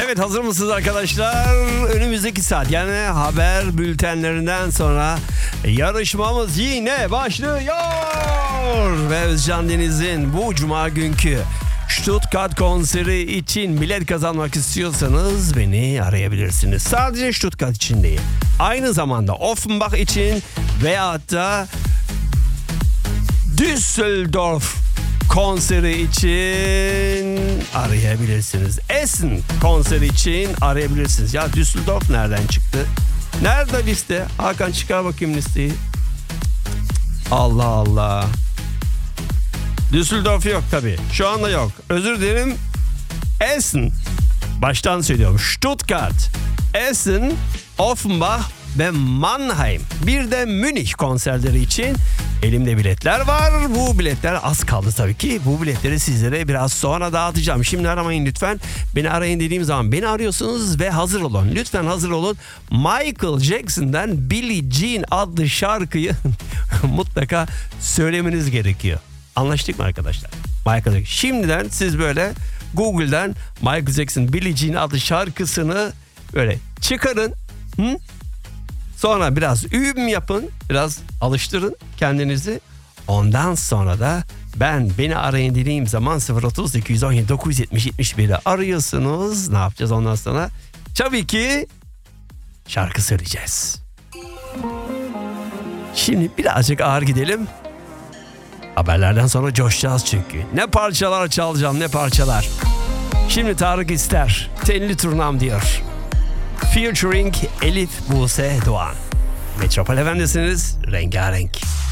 Evet, hazır mısınız arkadaşlar? Önümüzdeki saat, yani haber bültenlerinden sonra yarışmamız yine başlıyor. Ve Özcan Deniz'in bu cuma günkü Stuttgart konseri için bilet kazanmak istiyorsanız beni arayabilirsiniz. Sadece Stuttgart için değil, aynı zamanda Offenbach için veyahut da Düsseldorf konseri için arayabilirsiniz. Essen konseri için arayabilirsiniz. Ya Düsseldorf nereden çıktı? Nerede liste? Hakan, çıkar bakayım listeyi. Allah Allah. Düsseldorf yok tabii. Şu anda yok. Özür dilerim. Essen. Baştan söylüyorum. Stuttgart, Essen, Offenbach ve Mannheim. Bir de Münih konserleri için elimde biletler var. Bu biletler az kaldı tabii ki. Bu biletleri sizlere biraz sonra dağıtacağım. Şimdi aramayın lütfen. Beni arayın dediğim zaman beni arıyorsunuz ve hazır olun. Lütfen hazır olun. Michael Jackson'dan Billie Jean adlı şarkıyı mutlaka söylemeniz gerekiyor. Anlaştık mı arkadaşlar? Michael Jackson. Şimdiden siz böyle Google'dan Michael Jackson Billie Jean adlı şarkısını böyle çıkarın. Sonra biraz yapın, biraz alıştırın kendinizi. Ondan sonra da beni arayın dediğim zaman 030 217 970 71'i arıyorsunuz. Ne yapacağız ondan sonra? Tabii ki şarkı söyleyeceğiz. Şimdi birazcık ağır gidelim. Haberlerden sonra coşacağız çünkü. Ne parçalar çalacağım, ne parçalar. Şimdi Tarık İster, Tenli Turnam diyor. Featuring Elif Buse Doğan. Metropol FM'desiniz, rengarenk.